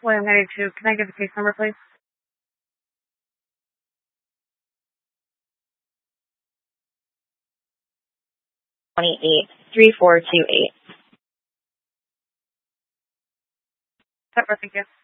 William 92. Can I get the case number, please? 283428. Pepper, thank you.